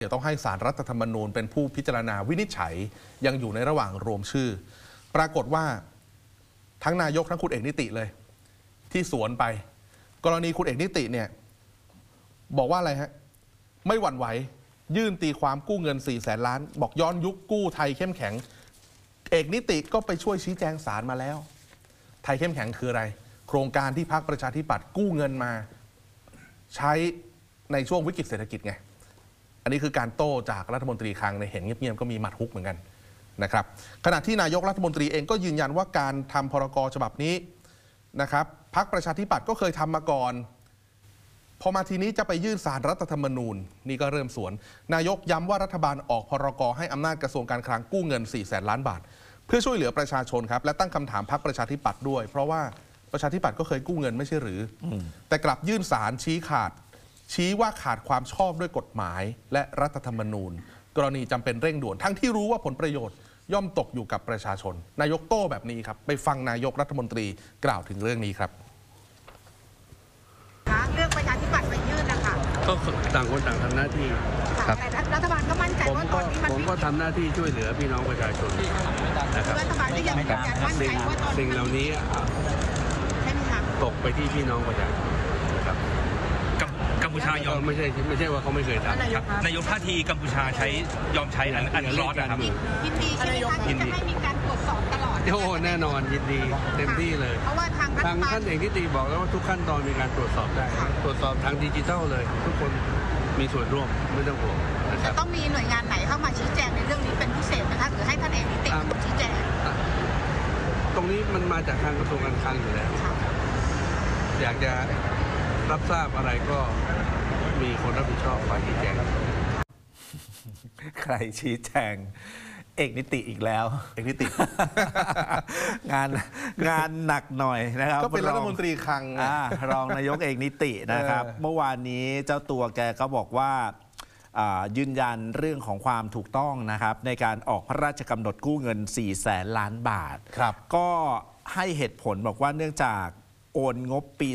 เดี๋ยวต้องให้ศาลรัฐธรรมนูญเป็นผู้พิจารณาวินิจฉัยยังอยู่ในระหว่างรวมชื่อปรากฏว่าทั้งนายกทั้งคุณเอกนิติเลยที่สวนไปกรณีคุณเอกนิติเนี่ยบอกว่าอะไรฮะไม่หวั่นไหวยื่นตีความกู้เงิน400,000 ล้านบอกย้อนยุคกู้ไทยเข้มแข็งเอกนิติก็ไปช่วยชี้แจงศาลมาแล้วไทยเข้มแข็งคืออะไรโครงการที่พรรคประชาธิปัตย์กู้เงินมาใช้ในช่วงวิกฤตเศรษฐกิจไงอันนี้คือการโต้จากรัฐมนตรีคลังในเห็นเงียบๆก็มีหมัดฮุกเหมือนกันนะครับขณะที่นายกรัฐมนตรีเองก็ยืนยันว่าการทำพรก.ฉบับนี้นะครับพรรคประชาธิปัตย์ก็เคยทำมาก่อนพอมาทีนี้จะไปยื่นศาลรัฐธรรมนูญนี่ก็เริ่มสวนนายกย้ำว่ารัฐบาลออกพรก.ให้อำนาจกระทรวงการคลังกู้เงิน400,000 ล้านบาทเพื่อช่วยเหลือประชาชนครับและตั้งคำถามพรรคประชาธิปัตย์ด้วยเพราะว่าประชาธิปัตย์ก็เคยกู้เงินไม่ใช่หรือแต่กลับยื่นศาลชี้ว่าขาดความชอบด้วยกฎหมายและรัฐธรรมนูญกรณีจำเป็นเร่งด่วนทั้งที่รู้ว่าผลประโยชน์ย่อมตกอยู่กับประชาชนนายกโต้แบบนี้ครับไปฟังนายกรัฐมนตรีกล่าวถึงเรื่องนี้ครับเรื่องประชาธิปัตย์ไปยื่นนะคะก็ต่างคนต่างทำหน้าที่ครับรัฐบาลก็มั่นใจว่าตอนนี้ผมก็ทำหน้าที่ช่วยเหลือพี่น้องประชาชนนะครับรัฐบาลก็ยังมั่นใจว่าตอนนี้สิ่งเหล่านี้ตกไปที่พี่น้องประชาชนนะครับกัมพูชายอมไม่ใช่ว่าเขาไม่เคยทำครับนายกท่าทีกัมพูชายอมใช้อันร้อนนะครับยินดีใช่ไหมคะที่จะให้มีการตรวจสอบตลอดโอ้แน่นอนยินดีเต็มที่เลยเพราะว่าทางท่านเอกนิติบอกแล้วว่าทุกขั้นตอนมีการตรวจสอบได้ตรวจสอบทางดิจิทัลเลยทุกคนมีส่วนร่วมไม่ต้องห่วงนะครับต้องมีหน่วยงานไหนเข้ามาชี้แจงในเรื่องนี้เป็นพิเศษนะคะหรือให้ท่านเอกนิติชี้แจงตรงนี้มันมาจากทางกระทรวงการคลังอยู่แล้วอยากจะรับทราบอะไรก็มีคนรับผิดชอบฝ่ายชี้แจงใครชี้แจงเอกนิติอีกแล้วเอกนิติงานหนักหน่อยนะครับก็เป็นรัฐมนตรีคลังรองนายกเอกนิตินะครับเมื่อวานนี้เจ้าตัวแกก็บอกว่ายืนยันเรื่องของความถูกต้องนะครับในการออกพระราชกำหนดกู้เงิน400,000 ล้านบาทก็ให้เหตุผลบอกว่าเนื่องจากโอนงบปี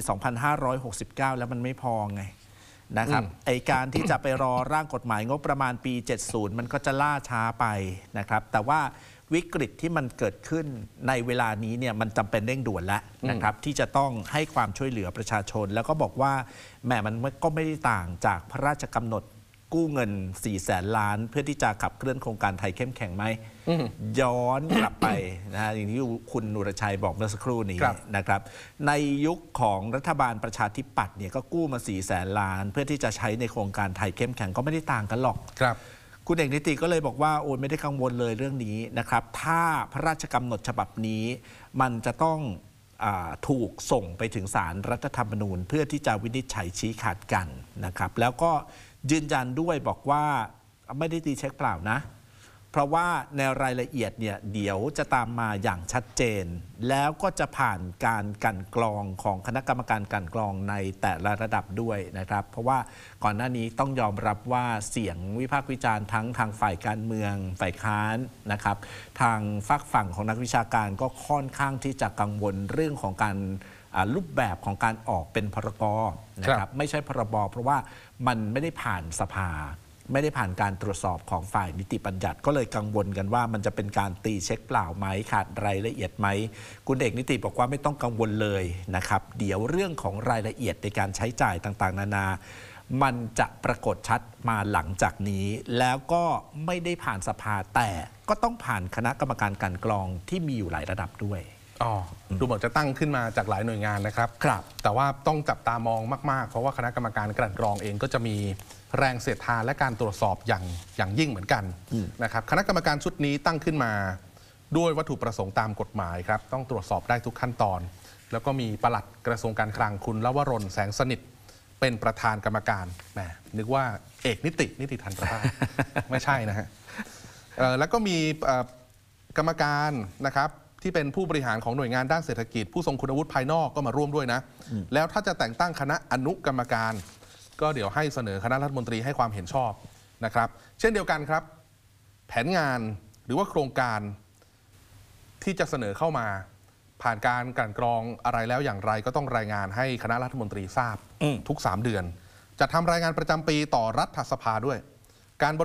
2569 แล้วมันไม่พอไงนะครับไอการที่จะไปรอร่างกฎหมายงบประมาณปี 70 มันก็จะล่าช้าไปนะครับแต่ว่าวิกฤตที่มันเกิดขึ้นในเวลานี้เนี่ยมันจำเป็นเร่งด่วนแล้วนะครับที่จะต้องให้ความช่วยเหลือประชาชนแล้วก็บอกว่าแหมมันก็ไม่ได้ต่างจากพระราชกำหนดกู้เงิน400,000 ล้านเพื่อที่จะขับเคลื่อนโครงการไทยเข้มแข็งไหมย้อนกลับไปนะฮะอย่างที่คุณนุรชัยบอกเมื่อสักครู่นี้นะครับในยุคของรัฐบาลประชาธิปัตย์เนี่ยก็กู้มา400,000 ล้านเพื่อที่จะใช้ในโครงการไทยเข้มแข็งก็ไม่ได้ต่างกันหรอกคุณเอกนิติก็เลยบอกว่าโอ้ไม่ได้กังวลเลยเรื่องนี้นะครับถ้าพระราชกำหนดฉบับนี้มันจะต้องถูกส่งไปถึงศาลรัฐธรรมนูญเพื่อที่จะวินิจฉัยชี้ขาดกันนะครับแล้วก็ยืนยันด้วยบอกว่าไม่ได้ตีเช็คเปล่านะเพราะว่าในรายละเอียดเนี่ยเดี๋ยวจะตามมาอย่างชัดเจนแล้วก็จะผ่านการกลั่นกรองของคณะกรรมการกลั่นกรองในแต่ละระดับด้วยนะครับเพราะว่าก่อนหน้านี้ต้องยอมรับว่าเสียงวิพากษ์วิจารณ์ทั้งทางฝ่ายการเมืองฝ่ายค้านนะครับทางฝักฝั่งของนักวิชาการก็ค่อนข้างที่จะกังวลเรื่องของการรูปแบบของการออกเป็นพรก.นะครับไม่ใช่พรบ.เพราะว่ามันไม่ได้ผ่านสภาไม่ได้ผ่านการตรวจสอบของฝ่ายนิติบัญญัติก็เลยกังวลกันว่ามันจะเป็นการตีเช็คเปล่าไหมขาดรายละเอียดไหมคุณเอกนิติบอกว่าไม่ต้องกังวลเลยนะครับเดี๋ยวเรื่องของรายละเอียดในการใช้จ่ายต่างๆนานามันจะปรากฏชัดมาหลังจากนี้แล้วก็ไม่ได้ผ่านสภาแต่ก็ต้องผ่านคณะกรรมการกลั่นกรองที่มีอยู่หลายระดับด้วยดูเหมือนจะตั้งขึ้นมาจากหลายหน่วยงานนะครับแต่ว่าต้องจับตามองมากๆเพราะว่าคณะกรรมการกลั่นกรองเองก็จะมีแรงเสียดทานและการตรวจสอบอย่างยิ่งเหมือนกันนะครับคณะกรรมการชุดนี้ตั้งขึ้นมาด้วยวัตถุประสงค์ตามกฎหมายครับต้องตรวจสอบได้ทุกขั้นตอนแล้วก็มีปลัดกระทรวงการคลังคุณลวรณแสงสนิทเป็นประธานกรรมการแหมนึกว่าเอกนิติทันตแพทย์ไม่ใช่นะฮะแล้วก็มีกรรมการนะครับที่เป็นผู้บริหารของหน่วยงานด้านเศรษฐกิจผู้ทรงคุณวุฒิภายนอกก็มาร่วมด้วยนะแล้วถ้าจะแต่งตั้งคณะอนุกรรมการก็เดี๋ยวให้เสนอคณะรัฐมนตรีให้ความเห็นชอบนะครับเช่นเดียวกันครับแผนงานหรือว่าโครงการที่จะเสนอเข้ามาผ่านการกลั่นกรองอะไรแล้วอย่างไรก็ต้องรายงานให้คณะรัฐมนตรีทราบทุก3 เดือนจะทำรายงานประจำปีต่อรัฐสภาด้วยการ